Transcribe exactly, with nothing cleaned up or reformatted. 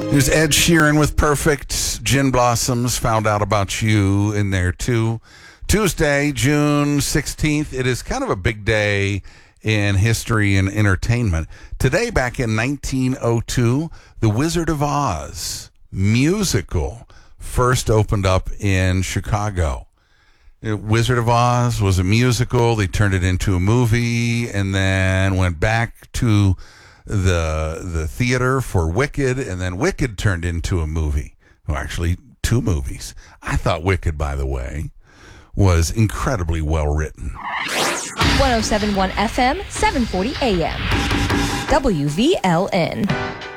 There's Ed Sheeran with Perfect. Gin Blossoms, found out about you in there too. Tuesday, June sixteenth. It is kind of a big day in history and entertainment. Today, back in nineteen oh two, The Wizard of Oz musical first opened up in Chicago. Wizard of Oz was a musical. They turned it into a movie and then went back to the the theater for Wicked, and then Wicked turned into a movie. Well, actually, two movies. I thought Wicked, by the way, was incredibly well written. one oh seven point one F M, seven forty A M. W V L N.